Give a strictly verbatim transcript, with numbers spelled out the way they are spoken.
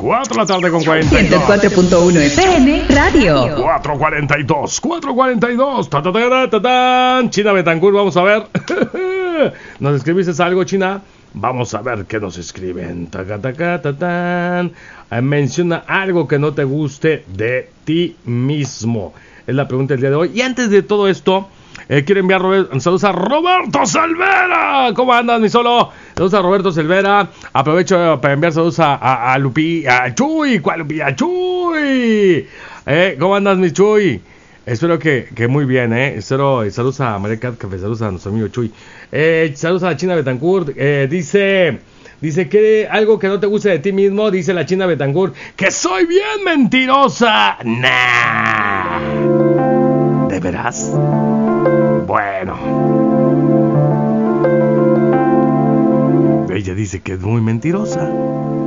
cuatro de la tarde con cuarenta y dos. ciento cuatro punto uno F M Radio. cuatro cuarenta y dos, cuatro cuarenta y dos. Ta, ta, ta, ta, ta. China Betancourt, vamos a ver. ¿Nos escribiste algo, China? Vamos a ver qué nos escriben. Taca, taca, ta, tan. Eh, menciona algo que no te guste de ti mismo. Es la pregunta del día de hoy. Y antes de todo esto, eh, quiero enviar Robert, saludos a Roberto Silvera. ¿Cómo andas, mi solo? Saludos a Roberto Silvera. Aprovecho para enviar saludos a, a, a Lupi, a Chuy. ¿Cuál Lupi? A Chuy. Eh, ¿Cómo andas, mi Chuy? Espero que, que muy bien, ¿eh? Espero, saludos a María Cat Café, saludos a nuestro amigo Chuy. Eh, saludos a la China Betancourt. Eh, dice, dice que algo que no te guste de ti mismo, dice la China Betancourt, que soy bien mentirosa. Nah. ¿De veras? Bueno. Ella dice que es muy mentirosa.